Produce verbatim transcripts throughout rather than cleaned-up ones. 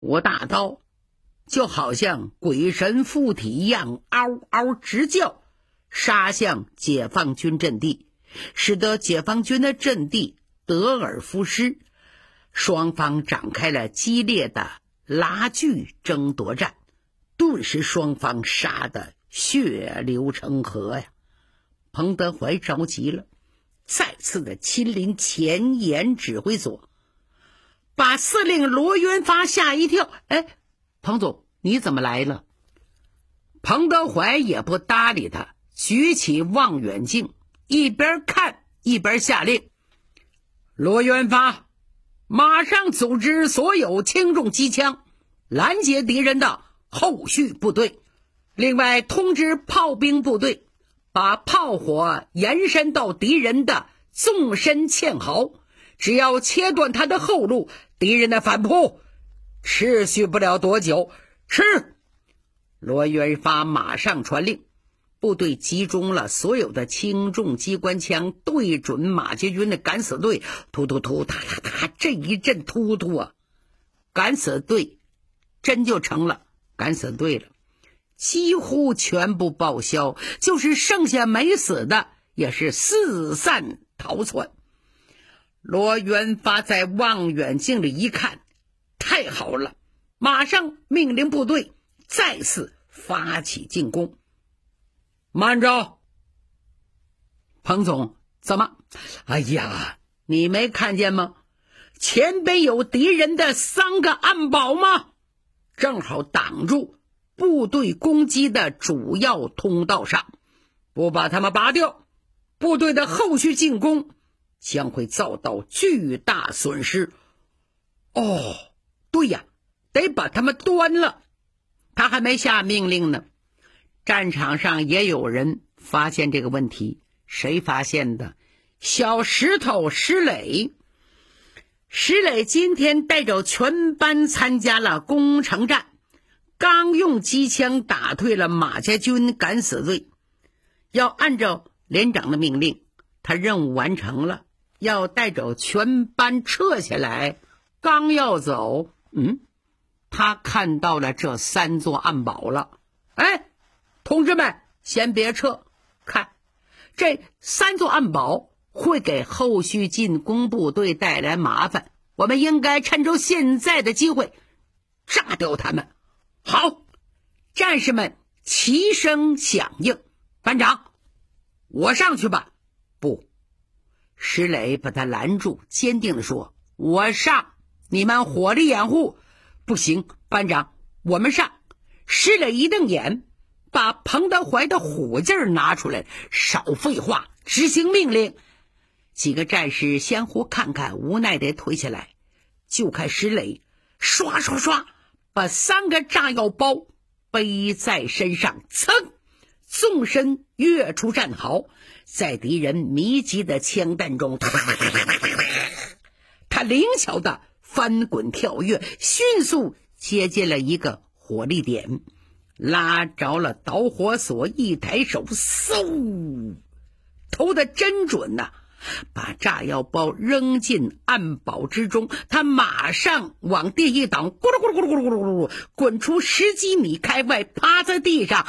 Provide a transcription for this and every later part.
我大刀就好像鬼神附体一样嗷嗷直叫，杀向解放军阵地，使得解放军的阵地得而复失。双方展开了激烈的拉锯争夺战，顿时双方杀得血流成河呀！彭德怀着急了，再次的亲临前沿指挥所，把司令罗元发吓一跳。哎，彭总，你怎么来了？彭德怀也不搭理他，举起望远镜，一边看一边下令：罗元发，马上组织所有轻重机枪，拦截敌人的后续部队。另外通知炮兵部队，把炮火延伸到敌人的纵深堑壕，只要切断他的后路，敌人的反扑持续不了多久。是。罗元发马上传令，部队集中了所有的轻重机关枪，对准马捷军的敢死队，突突突，哒哒哒，这一阵突突啊，敢死队真就成了敢死队了，几乎全部报销，就是剩下没死的也是四散逃窜。罗元发在望远镜里一看，太好了，马上命令部队再次发起进攻。慢着，彭总，怎么？哎呀，你没看见吗？前边有敌人的三个暗堡吗？正好挡住部队攻击的主要通道上，不把他们拔掉，部队的后续进攻将会遭到巨大损失。哦，对呀，得把他们端了。他还没下命令呢，战场上也有人发现这个问题。谁发现的？小石头石磊。石磊今天带着全班参加了攻城战，刚用机枪打退了马家军敢死队。要按照连长的命令，他任务完成了，要带着全班撤下来。刚要走，嗯，他看到了这三座暗堡了。哎，同志们，先别撤，看这三座暗堡会给后续进攻部队带来麻烦，我们应该趁着现在的机会炸掉他们。好，战士们齐声响应。班长，我上去吧。不，石磊把他拦住，坚定地说，我上，你们火力掩护。不行，班长，我们上。石磊一瞪眼，把彭德怀的虎劲儿拿出来，少废话，执行命令。几个战士相互看看，无奈地退下来。就看石磊刷刷刷把三个炸药包背在身上，噌，纵身跃出战壕，在敌人密集的枪弹中，他灵巧的翻滚跳跃，迅速接近了一个火力点，拉着了导火索，一抬手，嗖，投得真准呐、啊！把炸药包扔进暗堡之中，他马上往地一倒，咕噜咕噜咕噜咕噜咕噜咕噜，滚出十几米开外，趴在地上，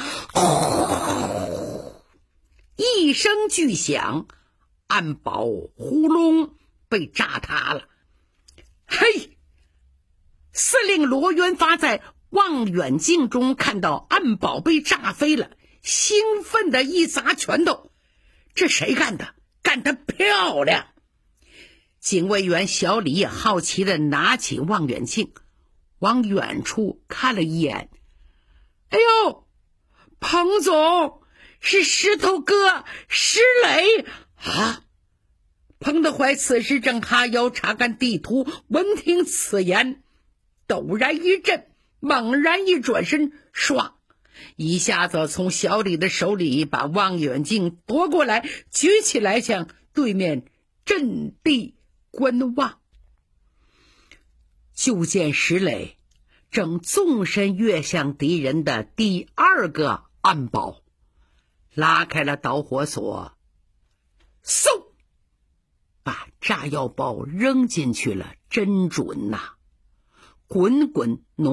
一声巨响，暗堡呼隆被炸塌了。嘿，司令罗元发在望远镜中看到暗堡被炸飞了，兴奋的一砸拳头，这谁干的？干得漂亮！警卫员小李也好奇地拿起望远镜，往远处看了一眼。哎呦，彭总，是石头哥石磊啊！彭德怀此时正哈腰查看地图，闻听此言，陡然一震，猛然一转身，唰，一下子从小李的手里把望远镜夺过来，举起来向对面阵地观望。就见石磊正纵身跃向敌人的第二个暗堡，拉开了导火索，嗖，把炸药包扔进去了，真准呐、啊！ 滚滚浓。